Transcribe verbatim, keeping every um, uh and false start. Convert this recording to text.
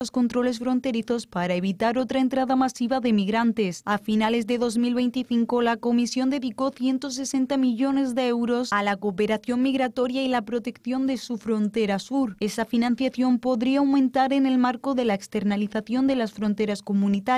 los controles fronterizos para evitar otra entrada masiva de migrantes. A finales de dos mil veinticinco, la Comisión dedicó ciento sesenta millones de euros a la cooperación migratoria y la protección de su frontera sur. Esa financiación podría aumentar en el marco de la externalización de las fronteras comunitarias.